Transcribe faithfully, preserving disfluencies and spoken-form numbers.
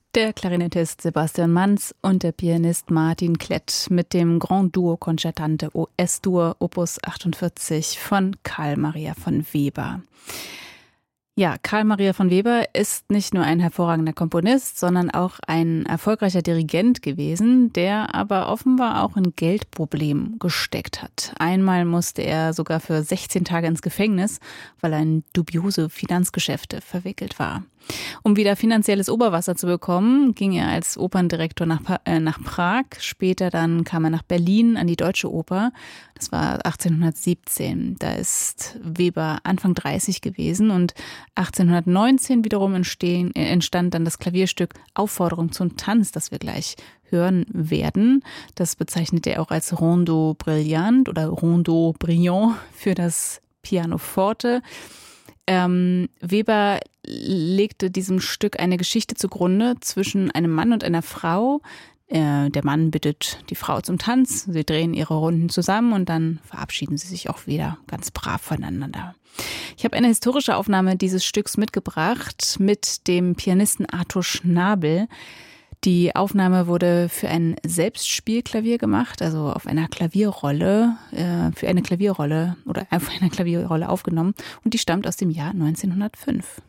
Der Klarinettist Sebastian Manz und der Pianist Martin Klett mit dem Grand Duo Concertante O S-Dur Opus achtundvierzig von Carl Maria von Weber. Ja, Carl Maria von Weber ist nicht nur ein hervorragender Komponist, sondern auch ein erfolgreicher Dirigent gewesen, der aber offenbar auch in Geldproblemen gesteckt hat. Einmal musste er sogar für sechzehn Tage ins Gefängnis, weil er in dubiose Finanzgeschäfte verwickelt war. Um wieder finanzielles Oberwasser zu bekommen, ging er als Operndirektor nach, pa- äh, nach Prag. Später dann kam er nach Berlin an die Deutsche Oper. Das war achtzehnhundertsiebzehn. Da ist Weber Anfang dreißig gewesen und achtzehnhundertneunzehn wiederum entstehen, äh, entstand dann das Klavierstück Aufforderung zum Tanz, das wir gleich hören werden. Das bezeichnet er auch als Rondo Brillant oder Rondo Brillant für das Pianoforte. Ähm, Weber legte diesem Stück eine Geschichte zugrunde zwischen einem Mann und einer Frau. Äh, der Mann bittet die Frau zum Tanz, sie drehen ihre Runden zusammen und dann verabschieden sie sich auch wieder ganz brav voneinander. Ich habe eine historische Aufnahme dieses Stücks mitgebracht mit dem Pianisten Arthur Schnabel. Die Aufnahme wurde für ein Selbstspielklavier gemacht, also auf einer Klavierrolle, äh, für eine Klavierrolle oder auf einer Klavierrolle aufgenommen und die stammt aus dem Jahr neunzehnhundertfünf.